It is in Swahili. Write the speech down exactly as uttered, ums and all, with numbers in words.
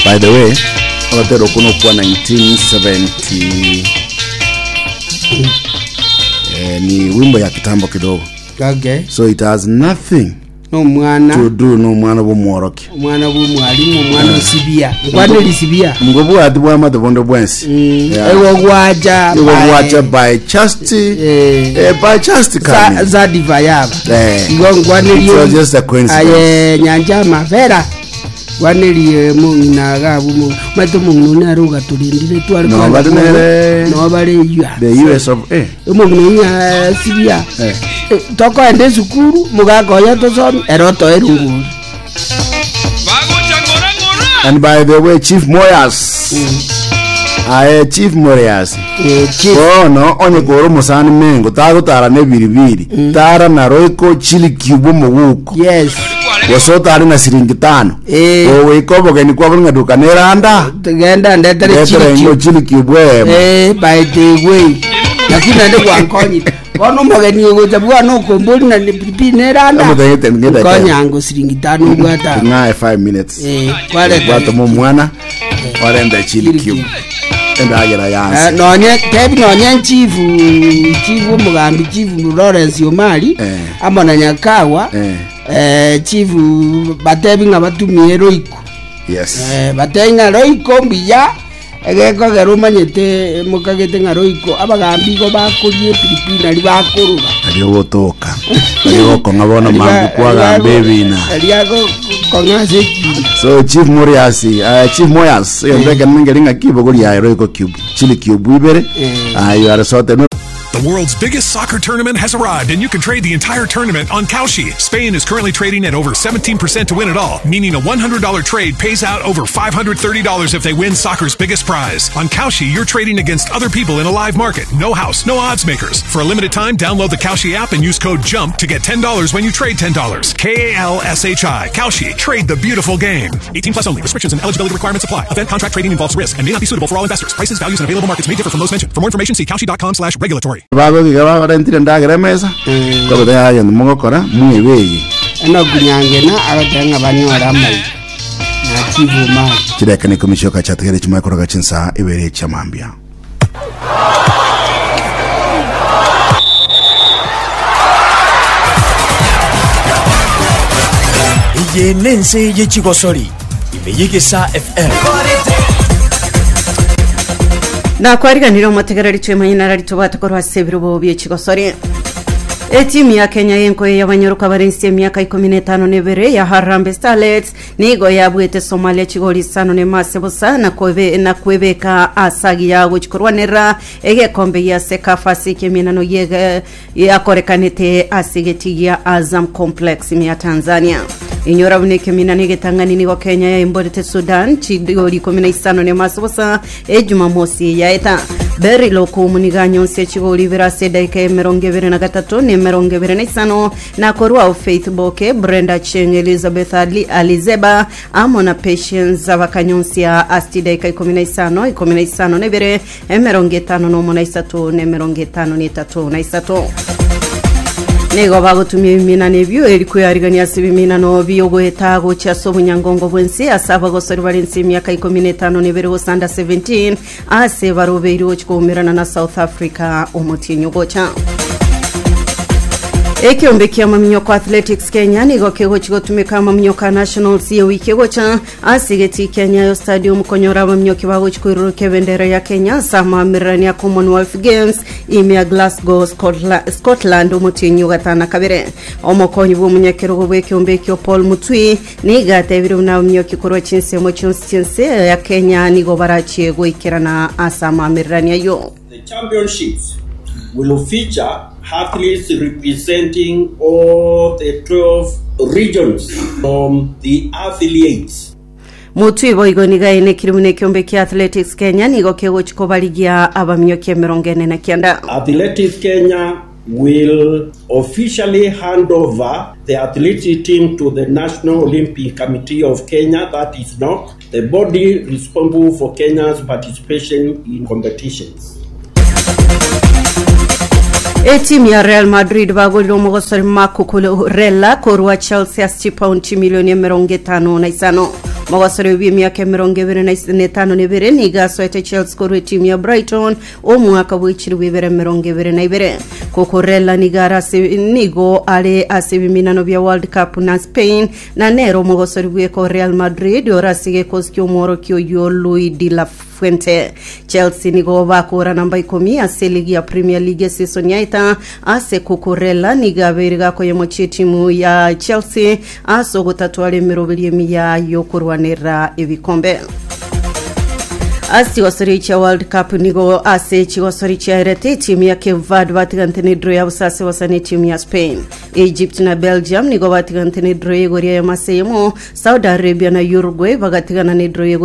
By the way, Otero kuno kwa nineteen seventy eh, ni wimbo ya kitambo kidogo. Okay. So it has nothing no mwana to do no mwana bo mworoke. Mwana bo mwalimu mwana sibia. Kwani lisibia? Mgobu adibwa madabondo bwensi. Ewo gwaja. Ewo gwaja by Chasti. Eh by Chasti kami. Za divayaba. Eh. Ngwani liyo. It's just a coincidence. Aye nyanja mavera. Waneliye mungina gabu mu matomo nguna ruga tulindire twari no badene no bare yua the U S of A mungina sibia eh toko ende sukuru mugago ya to som eroto erungu. And by the way, Chief Moyas aye Chief Moyas oh no onye koro musani mengo tago tara ne biribiri tara na roiko chili cube muguko. Yes. Wasota ari na siringi tano. Eh. Owe ikobo gani kwa bunga duka neranda. Tugenda ndetele chili chili cube. Eh, by the way. Lakini ande kwa konyi. Wano magani ngoja bwana ukomboli na pipi neranda. Konya ango siringi tano bwata. Nga five minutes. Eh, kwale bwata mu mwana. Wale nda chili cube. Enda agera yansi. Eh, nonye kebi nonye chifu chifu mugambi chifu Lawrence Omari. Eh. Amona nyakawa. Eh. Eh chifu batebi nga batumie roiko. Yes. Eh batenga roiko mbiya egeko gerumanyete mukagete nga roiko abagambi go bakurie pilipili ali bakurura. Ali wotoka. Ali woko ngabona mangu kwa gambe bina. Ali ago kongaze. So Chief Moriasi, uh, Chief Moyas, you ndeke ningelinga kibo goli ya roiko cube. Chili cube ibere. Ah you are sorted. The world's biggest soccer tournament has arrived, and you can trade the entire tournament on Kalshi. Spain is currently trading at over seventeen percent to win it all, meaning a one hundred dollars trade pays out over five hundred thirty dollars if they win soccer's biggest prize. On Kalshi, you're trading against other people in a live market. No house, no odds makers. For a limited time, download the Kalshi app and use code JUMP to get ten dollars when you trade ten dollars. K A L S H I. Kalshi. Trade the beautiful game. eighteen plus only. Restrictions and eligibility requirements apply. Event contract trading involves risk and may not be suitable for all investors. Prices, values, and available markets may differ from those mentioned. For more information, see kalshi.com slash regulatory. Bago kigaba barentire ndagere meza ko de ayo mugokora mwebeye eno kunyangena abatenga banyora mai na chivu mai kireka ne komishoka chategere chimakoro gachinsa ibere chamambia iye nense ye chigosori imeyigesa F M na kwariganira umutegereri twemanyina rari tubatakoro sebiro bo bye chigosori. Etimu ya Kenya yenko y'abanyaruka barenze imyaka ikumi n'itanu nebere ya Harambee Starlets nigo yabwete Somalia chigoli sano ne masebusa na kwebe na kwebeka asagi yago chikorwanera ege kombe ya Sekafa sikemina yege yakorekanete asigetigia Azam Complex ya Tanzania. Inyora buneke mina nige tangani nigo Kenya ya imborete Sudan chigoli kumi na tano ne masebusa e Jumamosi ya eta beri loko muniganyo se chigoli verase daike meronge verena gatatu ne meronge verena isano na korwa Facebook Brenda Cheng Elizabeth Ali Alizeba amona Patience abakanyonsia asti daika kumi na tano kumi na tano ne bere emeronge tano no mona isatu ne meronge tano ne tatu na isatu nego bagutumye imina nebyo eriko yarigania sibimina no biyogo etago cha sobunyangongo bwensi asaba gosori barensi imyaka ikumi n'itanu nebere usanda seventeen ase barobero chikomerana na South Africa umutinyo gocha Ekiombe kia mamnyoko Athletics Kenya nigo kego chigotumika mamnyoka Nationals ya wiki gocha asigeti Kenya yo stadium konyora mamnyoki bago chikururuke bendera ya Kenya sama mirani ya Commonwealth Games imia Glasgow Scotland, Scotland umutinyo gatana kabere omokonyi bu munyekero go ekiombe kyo Paul Mutwi niga tebiru na mamnyoki kurwa chinse mo chinse ya Kenya nigo barachi go ikirana asama mirani yo. The championships will feature athletes representing all the twelve regions from the affiliates. Mutu ibo igoniga ene kirimune kiombe ki Athletics Kenya nigo kego chikobaligia abamnyoki merongene na kianda. Athletics Kenya will officially hand over the athletics team to the National Olympic Committee of Kenya, that is N O C, the body responsible for Kenya's participation in competitions. E timu ya Real Madrid bagoliro mugosori makukulu rela korwa Chelsea asti pound milioni meronge tano na isano Magosore w'imyaka mirongo ibiri na itanu n'ibiri nigasoete Chelsea kuri timu ya Brighton omwaka w'ikiri w'ibiri mirongo ibiri na ibiri. Kukurella nigara nigo ale asibiminano bya World Cup na Spain na nero Magosore w'eko Real Madrid orasige koskyo moro kyo yo Luis de la Fuente. Chelsea nigo bakora namba ikumi ase ligi ya Premier League season yaita ase Kukurella nigaberga ko yemo timu ya Chelsea aso gutatu mirobiri ya yokurwanira ibikombe. Asi wasori cha World Cup nigo ase chi wasori cha erete timu ya Cape Verde batigantene draw ya busase wasane timu ya Spain. Egypt na Belgium nigo batigantene draw ya Goria ya Masemo. Saudi Arabia na Uruguay bagatigana ne draw